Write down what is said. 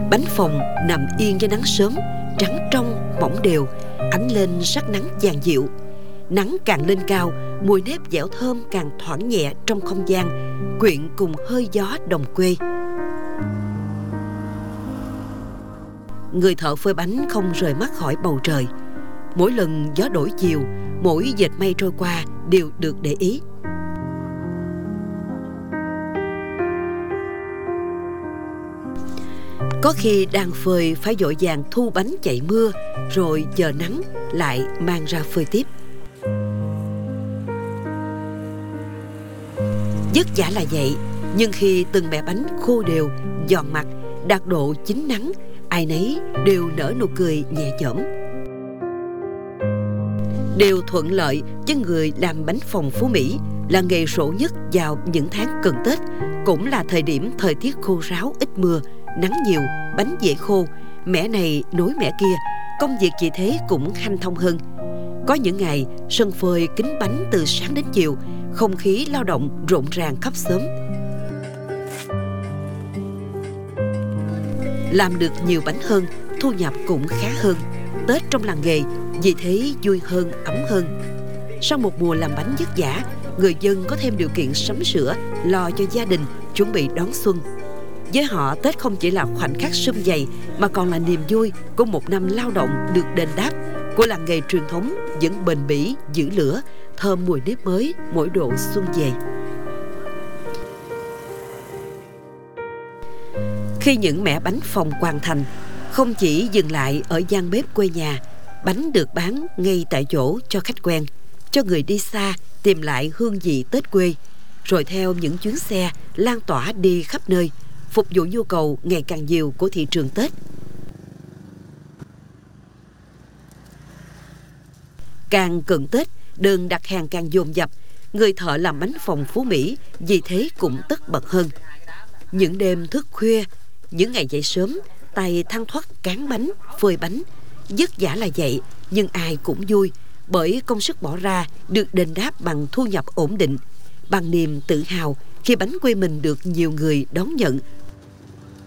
Bánh phồng nằm yên dưới nắng sớm, trắng trong, mỏng đều, ánh lên sắc nắng dàn dịu. Nắng càng lên cao, mùi nếp dẻo thơm càng thoảng nhẹ trong không gian, quyện cùng hơi gió đồng quê. Người thợ phơi bánh không rời mắt khỏi bầu trời. Mỗi lần gió đổi chiều, mỗi vệt mây trôi qua đều được để ý. Có khi đang phơi phải vội vàng thu bánh chạy mưa, rồi chờ nắng lại mang ra phơi tiếp. Vất vả là vậy, nhưng khi từng bẹ bánh khô đều, giòn mặt, đạt độ chín nắng, ai nấy đều nở nụ cười nhẹ nhõm. Đều thuận lợi cho người làm bánh phồng Phú Mỹ, là nghề rộ nhất vào những tháng cận Tết, cũng là thời điểm thời tiết khô ráo, ít mưa, nắng nhiều, bánh dễ khô, mẻ này nối mẻ kia, công việc vì thế cũng hanh thông hơn. Có những ngày sân phơi kín bánh từ sáng đến chiều, không khí lao động rộn ràng khắp xóm. Làm được nhiều bánh hơn, thu nhập cũng khá hơn. Tết trong làng nghề vì thế vui hơn, ấm hơn. Sau một mùa làm bánh vất vả, người dân có thêm điều kiện sắm sửa, lo cho gia đình, chuẩn bị đón xuân. Với họ, Tết không chỉ là khoảnh khắc sum vầy, mà còn là niềm vui của một năm lao động được đền đáp, của làng nghề truyền thống vẫn bền bỉ giữ lửa, thơm mùi nếp mới mỗi độ xuân về. Khi những mẻ bánh phồng hoàn thành, không chỉ dừng lại ở gian bếp quê nhà, bánh được bán ngay tại chỗ cho khách quen, cho người đi xa tìm lại hương vị Tết quê, rồi theo những chuyến xe lan tỏa đi khắp nơi, phục vụ nhu cầu ngày càng nhiều của thị trường Tết. Càng cận Tết, đơn đặt hàng càng dồn dập, người thợ làm bánh phồng Phú Mỹ vì thế cũng tất bật hơn. Những đêm thức khuya, những ngày dậy sớm, tay thăng thoắt cán bánh, phơi bánh. Vất vả là vậy, nhưng ai cũng vui, bởi công sức bỏ ra được đền đáp bằng thu nhập ổn định, bằng niềm tự hào khi bánh quê mình được nhiều người đón nhận,